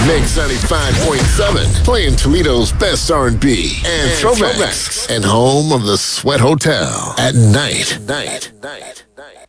Mix 95.7, playing Toledo's best R&B and throwbacks, and home of the Sweat Hotel at night.